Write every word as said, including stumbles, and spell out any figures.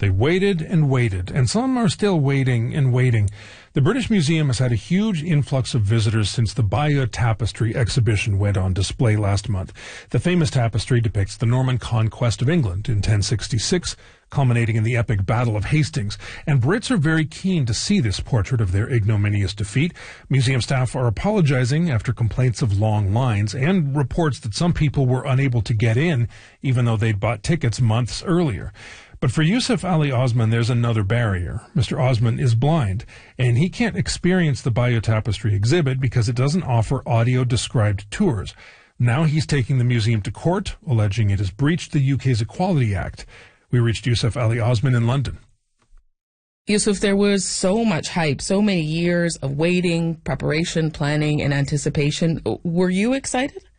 They waited and waited, and some are still waiting and waiting. The British Museum has had a huge influx of visitors since the Bayeux Tapestry exhibition went on display last month. The famous tapestry depicts the Norman conquest of England in ten sixty-six, culminating in the epic Battle of Hastings, and Brits are very keen to see this portrait of their ignominious defeat. Museum staff are apologizing after complaints of long lines and reports that some people were unable to get in, even though they'd bought tickets months earlier. But for Yusuf Ali Osman, there's another barrier. Mister Osman is blind, and he can't experience the Bayeux Tapestry exhibit because it doesn't offer audio-described tours. Now he's taking the museum to court, alleging it has breached the U K's Equality Act. We reached Yusuf Ali Osman in London. Yusuf, there was so much hype, so many years of waiting, preparation, planning, and anticipation. Were you excited?